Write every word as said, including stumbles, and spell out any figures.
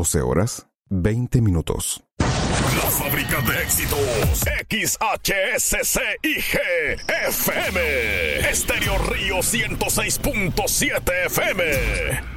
doce horas, veinte minutos. La fábrica de éxitos. X H S C I G F M. Estéreo Río ciento seis punto siete F M.